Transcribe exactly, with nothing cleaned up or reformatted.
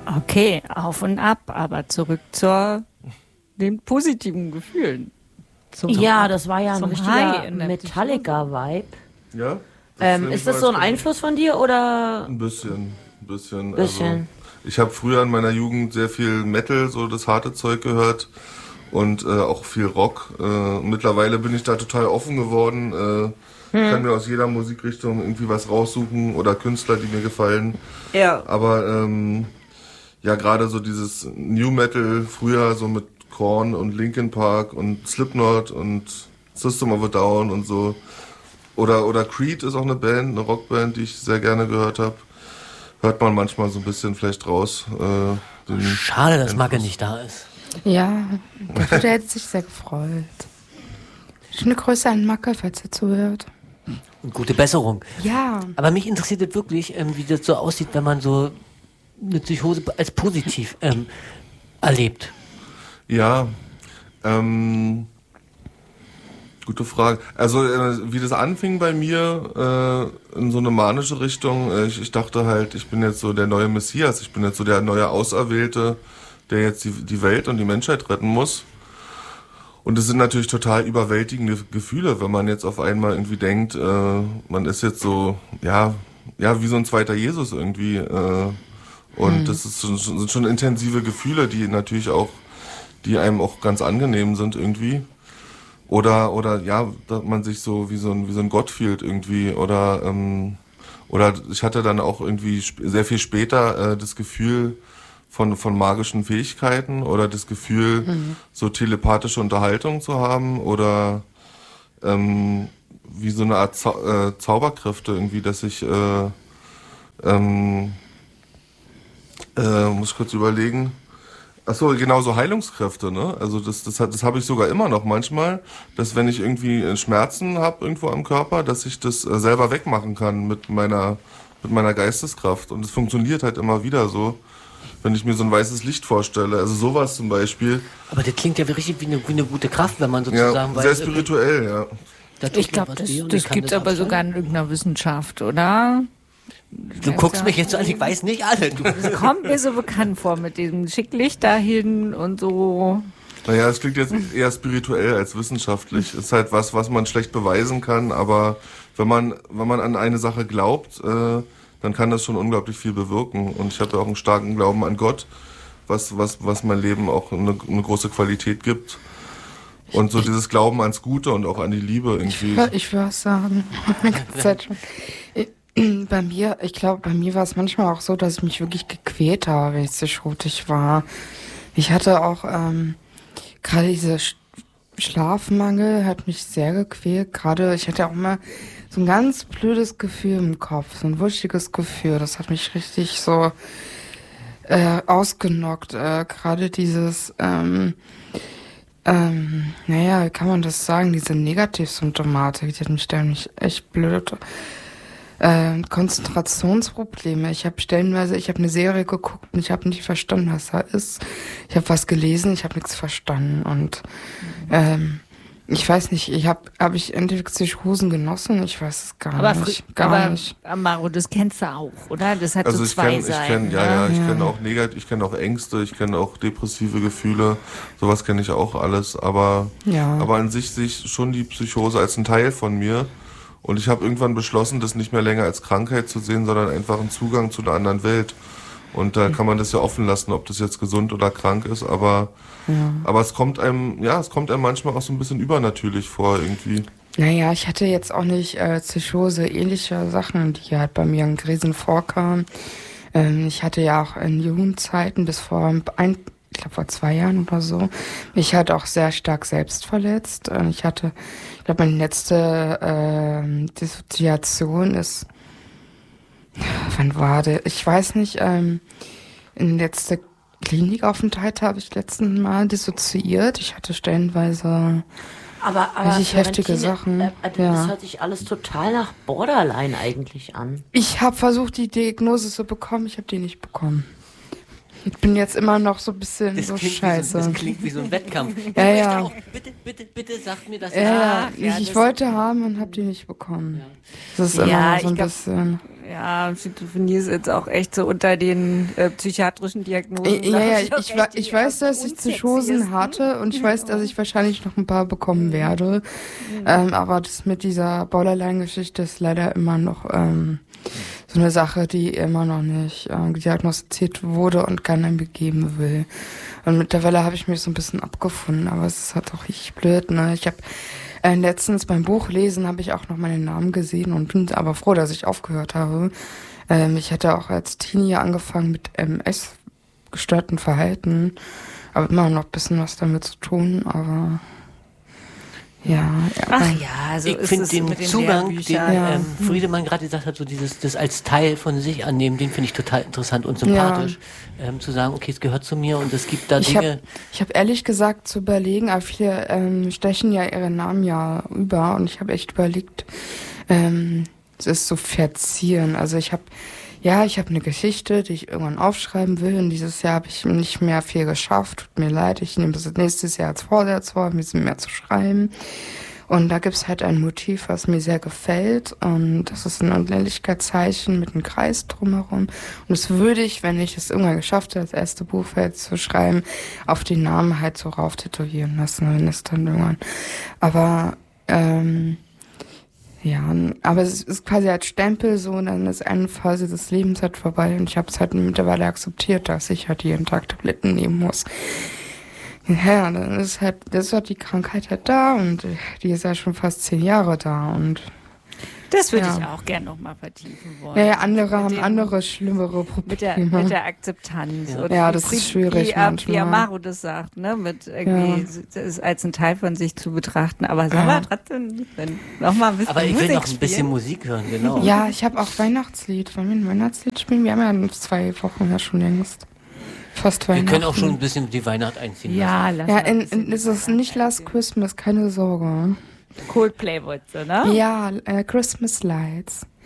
Okay, auf und ab, aber zurück zu den positiven Gefühlen. Zum Ja, das war ja ein zum richtiger High in der Metallica-Vibe. Ja? Ähm, ist das so ein Einfluss von dir oder? Ein bisschen, ein bisschen. Bisschen. Also, ich habe früher in meiner Jugend sehr viel Metal, so das harte Zeug gehört und äh, auch viel Rock. Äh, mittlerweile bin ich da total offen geworden. Äh, hm. Ich kann mir aus jeder Musikrichtung irgendwie was raussuchen oder Künstler, die mir gefallen. Ja. Aber ähm, ja, gerade so dieses New Metal früher so mit Korn und Linkin Park und Slipknot und System of a Down und so. Oder, oder Creed ist auch eine Band, eine Rockband, die ich sehr gerne gehört habe. Hört man manchmal so ein bisschen vielleicht raus. Äh, den Schade, dass Einfluss. Magge nicht da ist. Ja, der hätte sich sehr gefreut. Schöne Grüße an Macke, falls er zuhört. Und gute Besserung. Ja. Aber mich interessiert es wirklich, ähm, wie das so aussieht, wenn man so eine Psychose als positiv ähm, erlebt. Ja, ähm, gute Frage. Also äh, wie das anfing bei mir äh, in so eine manische Richtung, äh, ich, ich dachte halt, ich bin jetzt so der neue Messias, ich bin jetzt so der neue Auserwählte, der jetzt die, die Welt und die Menschheit retten muss. Und es sind natürlich total überwältigende Gefühle, wenn man jetzt auf einmal irgendwie denkt, äh, man ist jetzt so, ja, ja, wie so ein zweiter Jesus irgendwie. Äh, und mhm. das ist schon, sind schon intensive Gefühle, die natürlich auch, die einem auch ganz angenehm sind irgendwie. Oder, oder ja, dass man sich so wie so ein, wie so ein Gott fühlt irgendwie. Oder, ähm, oder ich hatte dann auch irgendwie sp- sehr viel später äh, das Gefühl, von, von magischen Fähigkeiten oder das Gefühl, mhm. so telepathische Unterhaltung zu haben oder ähm, wie so eine Art Zau- äh, Zauberkräfte irgendwie, dass ich, äh, ähm, äh, muss ich kurz überlegen, achso, genau, so Heilungskräfte, ne? Also das, das, hat- das habe ich sogar immer noch manchmal, dass wenn ich irgendwie Schmerzen habe irgendwo am Körper, dass ich das äh, selber wegmachen kann mit meiner, mit meiner Geisteskraft und es funktioniert halt immer wieder so. Wenn ich mir so ein weißes Licht vorstelle, also sowas zum Beispiel. Aber das klingt ja richtig wie eine, wie eine gute Kraft, wenn man sozusagen Ja, weiß. sehr spirituell, ja. da tut Ich man glaube, was das, weh und das ich kann gibt es das aber abstellen. sogar in irgendeiner Wissenschaft, oder? Du guckst mich jetzt so an, ich weiß nicht alle. Du. Das kommt mir so bekannt vor mit diesem Schicklicht dahin und so. Naja, es klingt jetzt eher spirituell als wissenschaftlich. Ist halt was, was man schlecht beweisen kann, aber wenn man, wenn man an eine Sache glaubt, äh, dann kann das schon unglaublich viel bewirken. Und ich habe ja auch einen starken Glauben an Gott, was, was, was mein Leben auch eine, eine große Qualität gibt. Und so dieses Glauben ans Gute und auch an die Liebe irgendwie. Ich, ich würde was sagen. Die ganze Zeit schon. Bei mir, ich glaube, bei mir war es manchmal auch so, dass ich mich wirklich gequält habe, wenn ich psychotisch war. Ich hatte auch ähm, gerade dieser Sch- Schlafmangel hat mich sehr gequält. Gerade, ich hatte auch immer so ein ganz blödes Gefühl im Kopf, so ein wuschiges Gefühl. Das hat mich richtig so äh, ausgenockt. Äh, gerade dieses, ähm, ähm, naja, wie kann man das sagen, diese Negativsymptomatik, die hat mich ständig echt blöd. Äh, Konzentrationsprobleme. Ich habe stellenweise, ich habe eine Serie geguckt und ich habe nicht verstanden, was da ist. Ich habe was gelesen, ich habe nichts verstanden und ähm, ich weiß nicht, ich habe habe ich Psychosen genossen, ich weiß es gar Aber, nicht, frü- gar aber nicht. Amaro, das kennst du auch, oder? Das hat Also so ich zwei kenne, ich Seiten. kenne, ja, ja, ich Ja. kenne auch negativ, ich kenne auch Ängste, ich kenne auch depressive Gefühle, sowas kenne ich auch alles, aber, Ja. aber an sich sehe ich schon die Psychose als ein Teil von mir. Und ich habe irgendwann beschlossen, das nicht mehr länger als Krankheit zu sehen, sondern einfach einen Zugang zu einer anderen Welt. Und da kann man das ja offen lassen, ob das jetzt gesund oder krank ist, aber, Ja. aber es kommt einem, ja, es kommt einem manchmal auch so ein bisschen übernatürlich vor irgendwie. Naja, ich hatte jetzt auch nicht äh, Psychose, ähnliche Sachen, die halt bei mir in Krisen vorkamen. Ähm, ich hatte ja auch in Jugendzeiten bis vor ein, ich glaube vor zwei Jahren oder so, mich halt auch sehr stark selbst verletzt. Äh, ich hatte, ich glaube, meine letzte äh, Dissoziation ist, wann war der? Ich weiß nicht, ähm, in letzte Klinikaufenthalt habe ich letzten Mal dissoziiert. Ich hatte stellenweise Aber, aber richtig heftige Florentine, Sachen. Äh, äh, Ja. Das hört sich alles total nach Borderline eigentlich an. Ich habe versucht, die Diagnose zu bekommen, ich habe die nicht bekommen. Ich bin jetzt immer noch so ein bisschen Das so klingt, wie scheiße. so, das klingt wie so ein Wettkampf. Ich Ja, möchte ja. auch, bitte, bitte, bitte sagt mir das. Ja, ja, nach. ich, ich wollte haben und habe die nicht bekommen. Das ist Ja, immer noch so ich ein glaub- bisschen. Ja, Schizophrenie ist jetzt auch echt so unter den äh, psychiatrischen Diagnosen. Ja, ja, ich, auch ich, echt wa- die ich weiß, dass ich Psychosen unsexiesten. hatte und ich weiß, dass ich wahrscheinlich noch ein paar bekommen werde. Ähm, aber das mit dieser Borderline-Geschichte ist leider immer noch ähm, so eine Sache, die immer noch nicht ähm, diagnostiziert wurde und keiner mir geben will. Und mittlerweile habe ich mich so ein bisschen abgefunden, aber es ist halt auch richtig blöd, ne? Ich habe äh, letztens beim Buchlesen habe ich auch noch meinen Namen gesehen und bin aber froh, dass ich aufgehört habe. Ähm, ich hatte auch als Teenie angefangen mit M S, gestörten Verhalten, aber immer noch ein bisschen was damit zu tun, aber ja. Ach ähm, ja, also ich ist finde es den mit den Zugang, den Lehrbüchern. Ja. ähm, Friedemann gerade gesagt hat, so dieses das als Teil von sich annehmen, den finde ich total interessant und sympathisch. Ähm, zu sagen, okay, es gehört zu mir und es gibt da Ich Dinge. habe ich hab ehrlich gesagt zu überlegen, aber viele ähm, stechen ja ihre Namen ja über und ich habe echt überlegt, ähm, es zu verzieren. Also ich habe, ja, ich habe eine Geschichte, die ich irgendwann aufschreiben will und dieses Jahr habe ich nicht mehr viel geschafft. Tut mir leid, ich nehme das nächstes Jahr als Vorsatz vor, ein bisschen mehr zu schreiben. Und da gibt's halt ein Motiv, was mir sehr gefällt. Und das ist ein Unendlichkeitszeichen mit einem Kreis drumherum. Und das würde ich, wenn ich es irgendwann geschafft habe, das erste Buch fertig zu schreiben, auf den Namen halt so rauf tätowieren lassen, wenn es dann irgendwann. Aber, ähm, ja, aber es ist quasi als Stempel so, dann ist eine Phase des Lebens halt vorbei. Und ich habe es halt mittlerweile akzeptiert, dass ich halt jeden Tag Tabletten nehmen muss. Ja, dann ist halt, das ist halt die Krankheit halt da und die ist ja schon fast zehn Jahre da und Das würde Ja. ich auch gern noch mal vertiefen wollen. ja, ja andere Mit haben dem- andere, schlimmere Mit der, Probleme. mit der Akzeptanz. Ja. Und Ja, wie das ist Fried- schwierig wie, Am- manchmal. Wie Amaro das sagt, ne? Mit irgendwie, es als ein Teil von sich zu betrachten. Aber sag Ja. mal trotzdem, wenn noch mal ein bisschen Aber ich will Musik noch ein bisschen spielen. Musik hören, genau. Ja, ich habe auch Weihnachtslied. Wollen wir ein Weihnachtslied spielen? Wir haben ja in zwei Wochen ja schon längst. Fast Wir Weihnachten. können auch schon ein bisschen die Weihnacht einziehen Ja, lass Ja, mal in, ein bisschen in, ist es nicht Last Christmas, keine Sorge. Coldplay wolltest du, ne? Ja, äh, Christmas Lights.